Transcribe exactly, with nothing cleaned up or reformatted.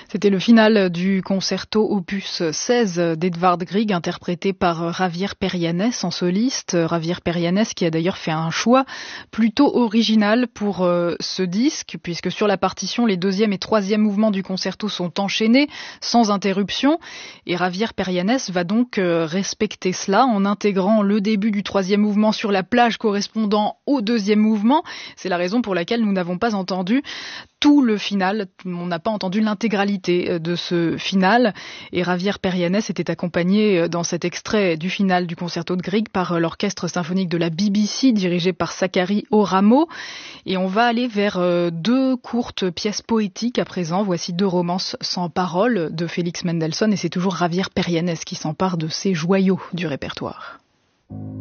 C'était le final du concerto opus seize d'Edvard Grieg, interprété par Javier Perianes en soliste. Javier Perianes qui a d'ailleurs fait un choix plutôt original pour euh, ce disque, puisque sur la partition, les deuxième et troisième mouvements du concerto sont enchaînés, sans interruption. Et Javier Perianes va donc euh, respecter cela en intégrant le début du troisième mouvement sur la plage correspondant au deuxième mouvement. C'est la raison pour laquelle nous n'avons pas entendu tout le final, on n'a pas entendu l'intégralité de ce final, et Javier Perianes était accompagné dans cet extrait du final du concerto de Grieg par l'orchestre symphonique de la B B C dirigé par Zachary Oramo. Et on va aller vers deux courtes pièces poétiques à présent. Voici deux romances sans paroles de Félix Mendelssohn, et c'est toujours Javier Perianes qui s'empare de ces joyaux du répertoire.